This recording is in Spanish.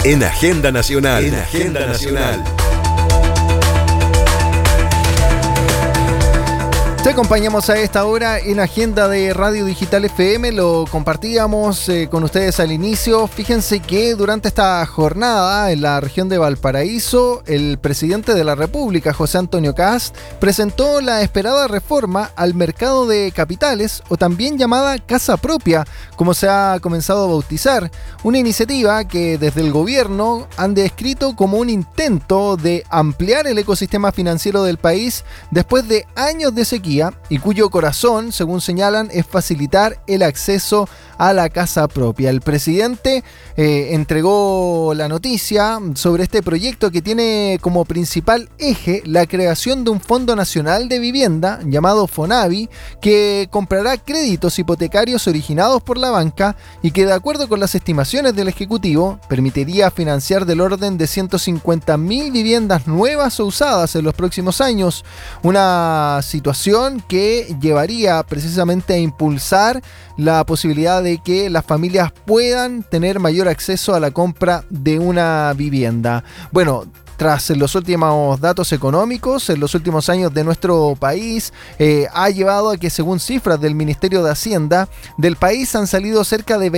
En Agenda Nacional. En Agenda Nacional. Te acompañamos a esta hora en Agenda de Radio Digital FM, lo compartíamos con ustedes al inicio. Fíjense que durante esta jornada en la región de Valparaíso, el presidente de la República, José Antonio Kast, presentó la esperada reforma al mercado de capitales, o también llamada Casa Propia, como se ha comenzado a bautizar. Una iniciativa que desde el gobierno han descrito como un intento de ampliar el ecosistema financiero del país después de años de sequía, y cuyo corazón, según señalan, es facilitar el acceso a la casa propia. El presidente entregó la noticia sobre este proyecto que tiene como principal eje la creación de un Fondo Nacional de Vivienda llamado FONAVI, que comprará créditos hipotecarios originados por la banca y que, de acuerdo con las estimaciones del Ejecutivo, permitiría financiar del orden de 150.000 viviendas nuevas o usadas en los próximos años. Una situación que llevaría precisamente a impulsar la posibilidad de que las familias puedan tener mayor acceso a la compra de una vivienda. Bueno, tras los últimos datos económicos, en los últimos años de nuestro país, ha llevado a que, según cifras del Ministerio de Hacienda, del país han salido cerca de